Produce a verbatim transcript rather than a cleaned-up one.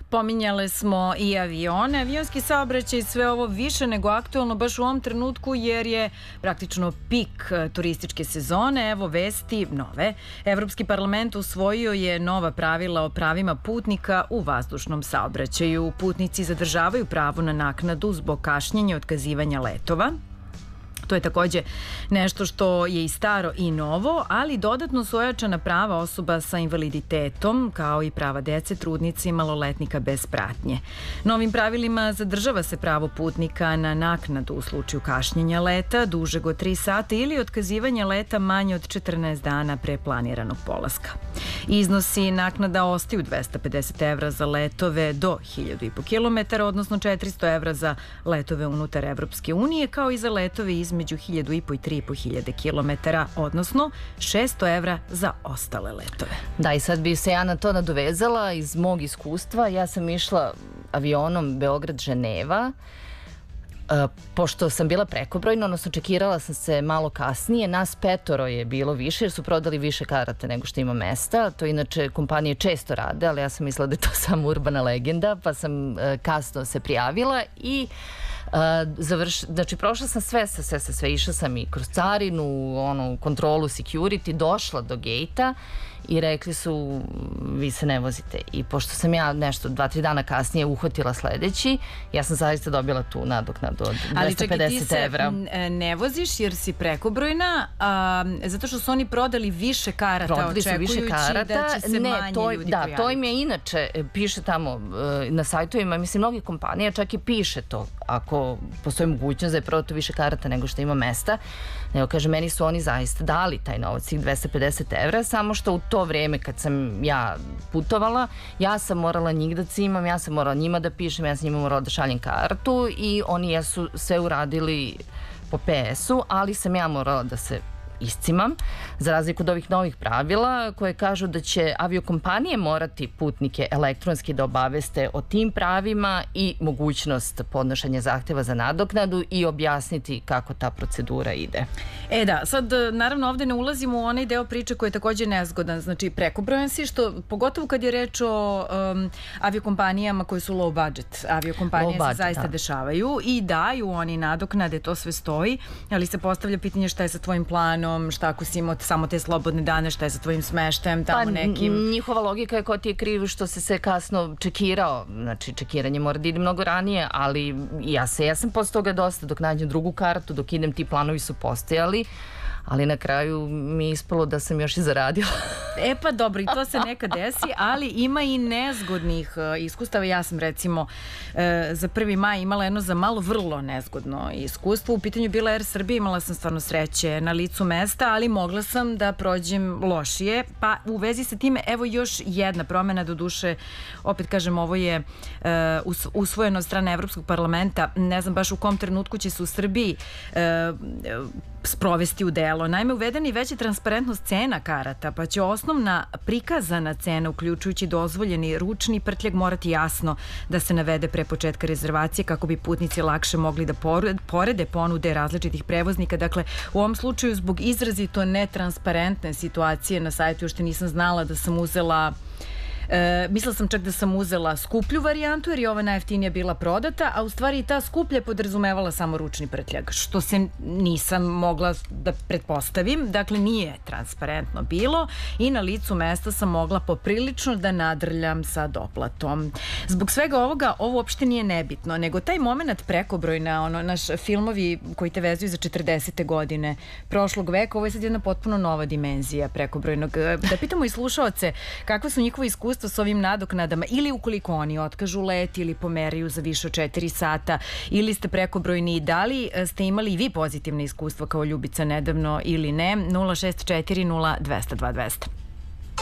Pominjale smo i avione. Avionski saobraćaj sve ovo više nego aktuelno baš u ovom trenutku jer je praktično pik turističke sezone. Evo vesti nove. Evropski parlament usvojio je nova pravila o pravima putnika u vazdušnom saobraćaju. Putnici zadržavaju pravo na naknadu zbog kašnjenja i otkazivanja letova. To je takođe nešto što je i staro i novo, ali dodatno su ojačana prava osoba sa invaliditetom, kao i prava dece, trudnice i maloletnika bez pratnje. Novim pravilima zadržava se pravo putnika na naknadu u slučaju kašnjenja leta, dužeg od tri sata ili otkazivanja leta manje od četrnaest dana pre planiranog polaska. Iznosi naknada ostaju dvesta pedeset evra za letove do hiljadu i po kilometara, odnosno četiristo evra za letove unutar Evropske unije, kao i za letove između među hiljadu i po i tri i po hiljade kilometara, odnosno šesto evra za ostale letove. Da, i sad bi se ja na to nadovezala iz mog iskustva. Ja sam išla avionom Beograd-Ženeva, pošto sam bila prekobrojna, odnosno čekirala sam se malo kasnije. Nas petoro je bilo više jer su prodali više karata nego što ima mesta. To inače kompanije često rade, ali ja sam mislila da je to samo urbana legenda, pa sam kasno se prijavila i Uh, završ, znači prošla sam sve, sve, sve, sve, išla sam i kroz carinu, onu kontrolu security, došla do gejta i rekli su vi se ne vozite. I pošto sam ja nešto dva, tri dana kasnije uhvatila sledeći, ja sam zaista dobila tu nadoknadu od dvesta pedeset evra. Ali čekaj, ti se ne voziš jer si prekobrojna, a, zato što su oni prodali više karata, prodali su više karata, da će se ne, manje to, ljudi da, pojaviti. To im je inače, piše tamo na sajtovima, mislim, mnogih kompanija čak i piše to, ako postoji mogućnost da je prodato više karata nego što ima mesta. Nego, kaže, meni su oni zaista dali taj novac, tih dvesta pedeset evra, samo što u to vreme kad sam ja putovala, ja sam morala njih da cimam, ja sam morala njima da pišem, ja sam njima morala da šaljem kartu i oni jesu sve uradili po pe esu, ali sam ja morala da se iscimam, za razliku od ovih novih pravila koje kažu da će aviokompanije morati putnike elektronski da obaveste o tim pravima i mogućnost podnošenja zahteva za nadoknadu i objasniti kako ta procedura ide. E da, sad naravno ovde ne ulazimo u onaj deo priče koji je takođe nezgodan, znači prekobrojan si, što pogotovo kad je reč o um, aviokompanijama koje su low budget, aviokompanije Low budget, se zaista da. dešavaju i daju oni nadoknade, to sve stoji, ali se postavlja pitanje šta je sa tvojim planom, šta ako si imao samo te slobodne dane, šta je sa tvojim smeštajem tamo pa, nekim... Njihova logika je ko ti je kriv što se se kasno čekirao, znači čekiranje mora da ide mnogo ranije, ali ja se, ja sam posle toga dosta dok nađem drugu kartu, dok idem, ti planovi su postojali, ali na kraju mi je ispalo da sam još i zaradila. E pa dobro, i to se nekad desi, ali ima i nezgodnih uh, iskustava. Ja sam recimo uh, za prvi maj imala jedno za malo vrlo nezgodno iskustvo. U pitanju bila Air Srbija, imala sam stvarno sreće na licu mesta, ali mogla sam da prođem lošije. Pa u vezi sa time, evo još jedna promena, do duše, opet kažem, ovo je uh, usvojeno od strane Evropskog parlamenta. Ne znam baš u kom trenutku će se u Srbiji uh, sprovesti u delo. Naime, uvedena je veća transparentnost cena karata, pa će osnovna prikazana cena, uključujući dozvoljeni ručni prtljag, morati jasno da se navede pre početka rezervacije kako bi putnici lakše mogli da porede ponude različitih prevoznika. Dakle, u ovom slučaju zbog izrazito netransparentne situacije na sajtu, još te nisam znala da sam uzela E, mislila sam čak da sam uzela skuplju varijantu jer je ova najjeftinija bila prodata, a u stvari ta skuplja podrazumevala samo ručni prtljag, što se nisam mogla da pretpostavim. Dakle, nije transparentno bilo i na licu mesta sam mogla poprilično da nadrljam sa doplatom. Zbog svega ovoga, ovo uopšte nije nebitno, nego taj moment prekobrojna, ono, naš filmovi koji te vezuju za četrdesete godine prošlog veka, ovo je sad jedna potpuno nova dimenzija prekobrojnog. Da pitamo i slušaoce kakva su njihova iskustva s ovim nadoknadama, ili ukoliko oni otkažu let ili pomeraju za više od četiri sata, ili ste prekobrojni, da li ste imali i vi pozitivne iskustva kao Ljubica nedavno ili ne? nula šest četiri nula dvesta dva dvesta.